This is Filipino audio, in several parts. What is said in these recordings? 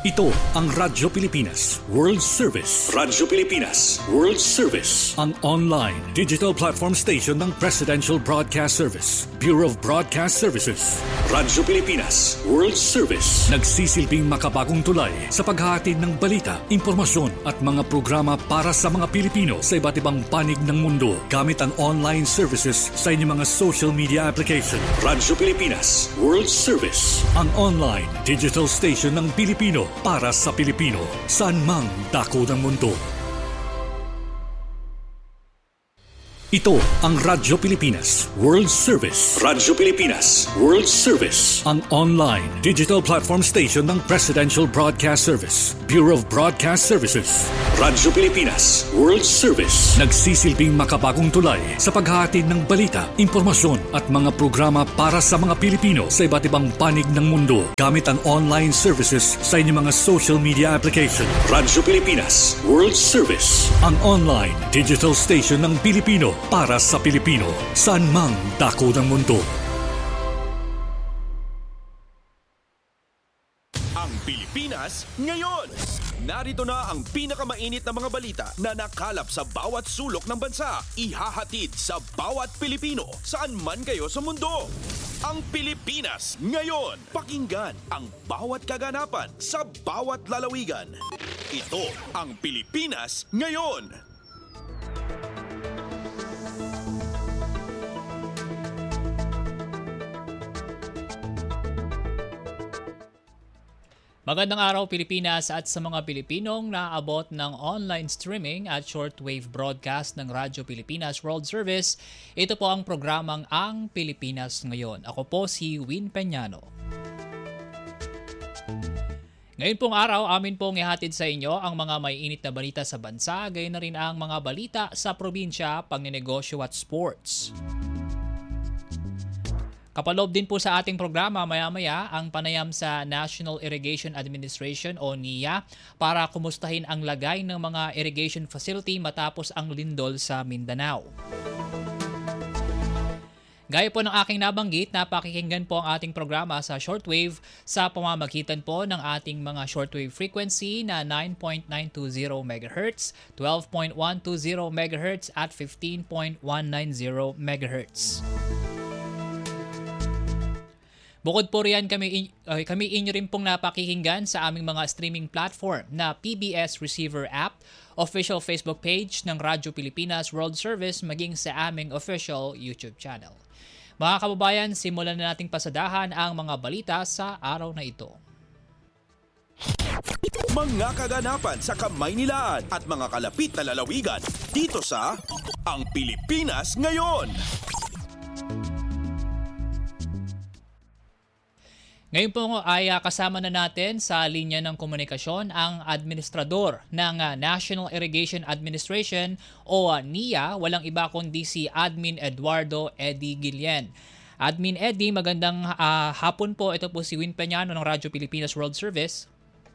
Ito ang Radyo Pilipinas World Service. Radyo Pilipinas World Service. Ang online digital platform station ng Presidential Broadcast Service, Bureau of Broadcast Services. Radyo Pilipinas World Service. Nagsisilbing makabagong tulay sa paghahatid ng balita, impormasyon at mga programa para sa mga Pilipino sa iba't ibang panig ng mundo gamit ang online services sa inyong mga social media application. Radyo Pilipinas World Service. Ang online digital station ng Pilipino para sa Pilipino, saan mang dako ng mundo. Ito ang Radyo Pilipinas World Service. Radyo Pilipinas World Service. Ang online digital platform station ng Presidential Broadcast Service, Bureau of Broadcast Services. Radyo Pilipinas World Service. Nagsisilbing makabagong tulay sa paghahatid ng balita, impormasyon at mga programa para sa mga Pilipino sa iba't ibang panig ng mundo gamit ang online services sa inyong mga social media application. Radyo Pilipinas World Service. Ang online digital station ng Pilipino para sa Pilipino, saan mang dako ng mundo. Ang Pilipinas ngayon. Narito na ang pinakamainit na mga balita na nakalap sa bawat sulok ng bansa. Ihahatid sa bawat Pilipino, saan man kayo sa mundo. Ang Pilipinas ngayon. Pakinggan ang bawat kaganapan sa bawat lalawigan. Ito ang Pilipinas ngayon. Magandang araw Pilipinas at sa mga Pilipinong naabot ng online streaming at shortwave broadcast ng Radyo Pilipinas World Service. Ito po ang programang Ang Pilipinas Ngayon. Ako po si Win Peñano. Ngayon pong araw, amin pong ihatid sa inyo ang mga may init na balita sa bansa, gayon na rin ang mga balita sa probinsya, pagninegosyo at sports. Kapaloob din po sa ating programa maya-maya ang panayam sa National Irrigation Administration o NIA para kumustahin ang lagay ng mga irrigation facility matapos ang lindol sa Mindanao. Gaya po ng aking nabanggit, napakikinggan po ang ating programa sa shortwave sa pamamagitan po ng ating mga shortwave frequency na 9.920 MHz, 12.120 MHz at 15.190 MHz. Bukod po riyan, kami inyo rin pong napakikinggan sa aming mga streaming platform na PBS Receiver App, official Facebook page ng Radyo Pilipinas World Service, maging sa aming official YouTube channel. Mga kababayan, simulan na nating pasadahan ang mga balita sa araw na ito. Mga kaganapan sa Kamaynilaan at mga kalapit na lalawigan dito sa Ang Pilipinas Ngayon. Ngayon po ay kasama na natin sa linya ng komunikasyon ang administrador ng National Irrigation Administration o NIA, walang iba kundi si Admin Eduardo Eddie Guillen. Admin Eddie, magandang hapon po. Ito po si Win Peñano ng Radyo Pilipinas World Service.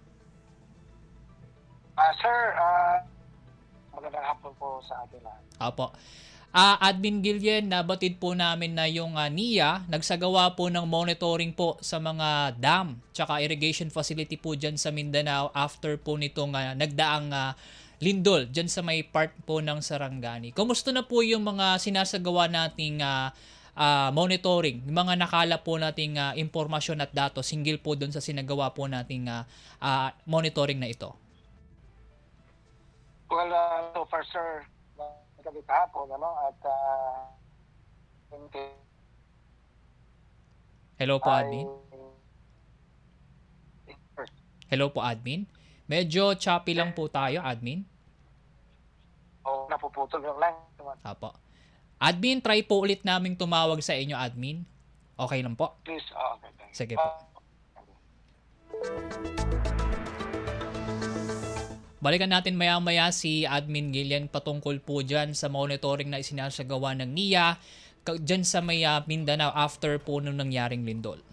Sir, magandang hapon po sa atin lahat. Apo. Admin Guillen, nabatid po namin na yung NIA nagsagawa po ng monitoring po sa mga dam tsaka irrigation facility po dyan sa Mindanao after po nitong nagdaang lindol dyan sa may part po ng Sarangani. Kumusta na po yung mga sinasagawa nating monitoring, yung mga nakala po nating impormasyon at datos hinggil po doon sa sinagawa po nating monitoring na ito? Well, so far, sir, gabi kahapon, at Hello po, Admin. Hello po, Admin. Medyo choppy lang po tayo, Admin. Napuputol yung line. Apo. Admin, try po ulit naming tumawag sa inyo, Admin. Okay lang po? Please, okay. Sige po. Balikan natin maya-maya si Admin Guillen patungkol po dyan sa monitoring na isinasagawa ng NIA dyan sa may Mindanao after po nung nangyaring lindol.